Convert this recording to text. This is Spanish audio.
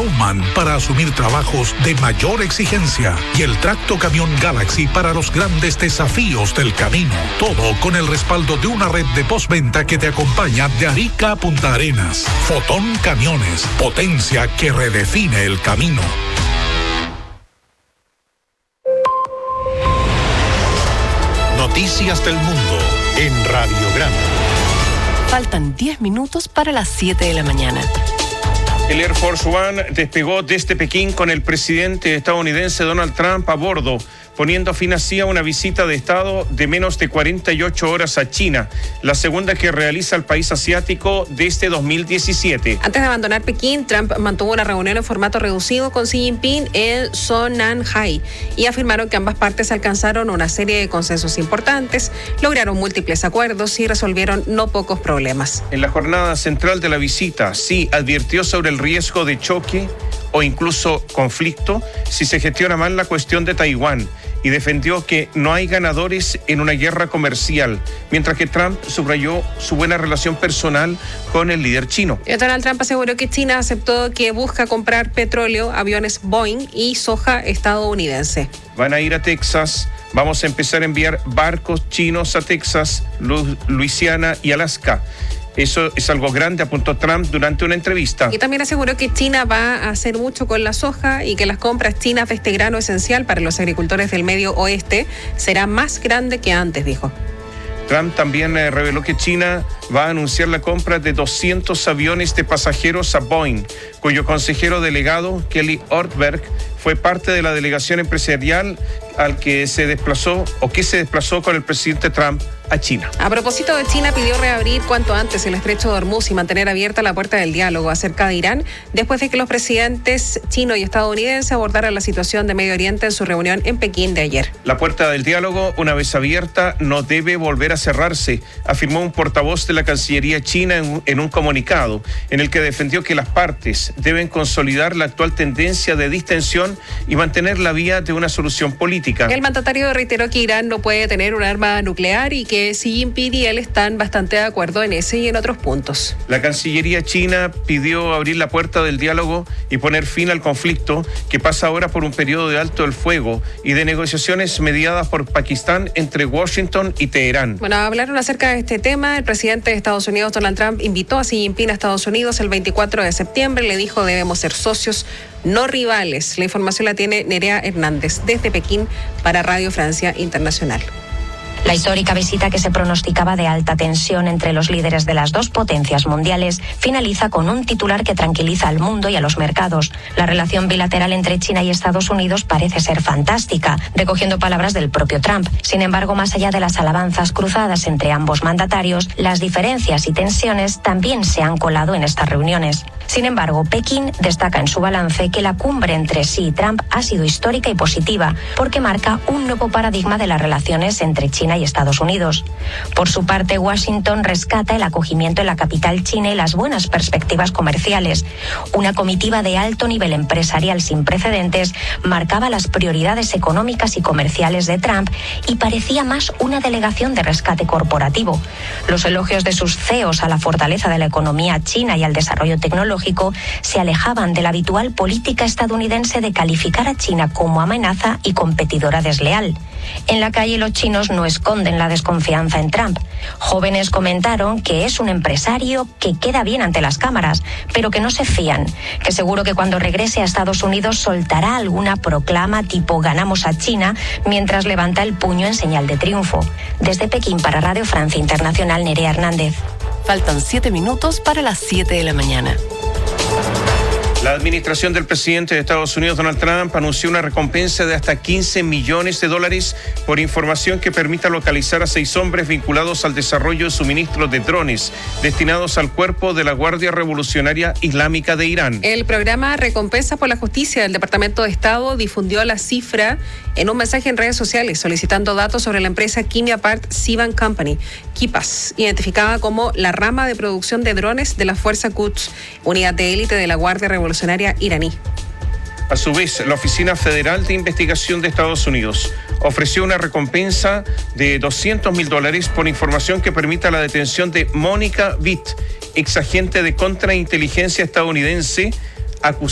Bowman para asumir trabajos de mayor exigencia y el tracto camión Galaxy para los grandes desafíos del camino. Todo con el respaldo de una red de postventa que te acompaña de Arica a Punta Arenas. Fotón Camiones, potencia que redefine el camino. Noticias del mundo en Radio Grande. Faltan 10 minutos para las 7 de la mañana. El Air Force One despegó desde Pekín con el presidente estadounidense Donald Trump a bordo, poniendo fin así a una visita de Estado de menos de 48 horas a China, la segunda que realiza el país asiático desde 2017. Antes de abandonar Pekín, Trump mantuvo una reunión en formato reducido con Xi Jinping en Sonanhai y afirmaron que ambas partes alcanzaron una serie de consensos importantes, lograron múltiples acuerdos y resolvieron no pocos problemas. En la jornada central de la visita, Xi advirtió sobre el riesgo de choque o incluso conflicto si se gestiona mal la cuestión de Taiwán y defendió que no hay ganadores en una guerra comercial, mientras que Trump subrayó su buena relación personal con el líder chino. Donald Trump aseguró que China aceptó que busca comprar petróleo, aviones Boeing y soja estadounidense. Van a ir a Texas. Vamos a empezar a enviar barcos chinos a Texas, Luisiana y Alaska. Eso es algo grande, apuntó Trump durante una entrevista. Y también aseguró que China va a hacer mucho con la soja y que las compras chinas de este grano esencial para los agricultores del Medio Oeste será más grande que antes, dijo. Trump también reveló que China va a anunciar la compra de 200 aviones de pasajeros a Boeing, cuyo consejero delegado, Kelly Ortberg, fue parte de la delegación empresarial que se desplazó con el presidente Trump a China. A propósito de China, pidió reabrir cuanto antes el estrecho de Hormuz y mantener abierta la puerta del diálogo acerca de Irán, después de que los presidentes chino y estadounidense abordaran la situación de Medio Oriente en su reunión en Pekín de ayer. La puerta del diálogo, una vez abierta, no debe volver a cerrarse, afirmó un portavoz de la Cancillería china en un comunicado, en el que defendió que las partes deben consolidar la actual tendencia de distensión y mantener la vía de una solución política. El mandatario reiteró que Irán no puede tener un arma nuclear y que Xi Jinping y él están bastante de acuerdo en ese y en otros puntos. La Cancillería china pidió abrir la puerta del diálogo y poner fin al conflicto, que pasa ahora por un periodo de alto el fuego y de negociaciones mediadas por Pakistán entre Washington y Teherán. Bueno, hablaron acerca de este tema. El presidente de Estados Unidos, Donald Trump, invitó a Xi Jinping a Estados Unidos el 24 de septiembre. Le dijo: debemos ser socios, no rivales. La información la tiene Nerea Hernández desde Pekín para Radio Francia Internacional. La histórica visita, que se pronosticaba de alta tensión entre los líderes de las dos potencias mundiales, finaliza con un titular que tranquiliza al mundo y a los mercados. La relación bilateral entre China y Estados Unidos parece ser fantástica, recogiendo palabras del propio Trump. Sin embargo, más allá de las alabanzas cruzadas entre ambos mandatarios, las diferencias y tensiones también se han colado en estas reuniones. Sin embargo, Pekín destaca en su balance que la cumbre entre Xi y Trump ha sido histórica y positiva, porque marca un nuevo paradigma de las relaciones entre China y Estados Unidos. Por su parte, Washington rescata el acogimiento en la capital china y las buenas perspectivas comerciales. Una comitiva de alto nivel empresarial sin precedentes marcaba las prioridades económicas y comerciales de Trump y parecía más una delegación de rescate corporativo. Los elogios de sus CEOs a la fortaleza de la economía china y al desarrollo tecnológico se alejaban de la habitual política estadounidense de calificar a China como amenaza y competidora desleal. En la calle, los chinos no esconden la desconfianza en Trump. Jóvenes comentaron que es un empresario que queda bien ante las cámaras, pero que no se fían, que seguro que cuando regrese a Estados Unidos soltará alguna proclama tipo "ganamos a China", mientras levanta el puño en señal de triunfo. Desde Pekín para Radio Francia Internacional, Nerea Hernández. Faltan 7 minutos para las 7 de la mañana. La administración del presidente de Estados Unidos, Donald Trump, anunció una recompensa de hasta $15 millones por información que permita localizar a 6 hombres vinculados al desarrollo y suministro de drones destinados al cuerpo de la Guardia Revolucionaria Islámica de Irán. El programa Recompensa por la Justicia del Departamento de Estado difundió la cifra en un mensaje en redes sociales solicitando datos sobre la empresa Kimia Part Sivan Company, KIPAS, identificada como la rama de producción de drones de la Fuerza Quds, unidad de élite de la Guardia Revolucionaria iraní. A su vez, la Oficina Federal de Investigación de Estados Unidos ofreció una recompensa de $200,000 por información que permita la detención de Mónica Witt, exagente de contrainteligencia estadounidense, acusada